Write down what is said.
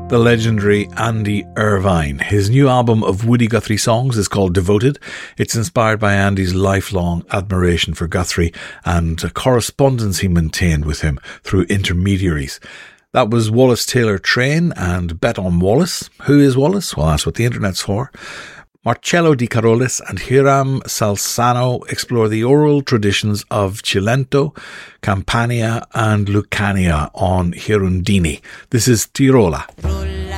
The legendary Andy Irvine. His new album of Woody Guthrie songs is called Devoted. It's inspired by Andy's lifelong admiration for Guthrie and a correspondence he maintained with him through intermediaries. That was Wallace Taylor Train and Bet on Wallace. Who is Wallace? Well, that's what the internet's for. Marcello Di Carolis and Hiram Salzano explore the oral traditions of Cilento, Campania and Lucania on Hirondini. This is Tirola.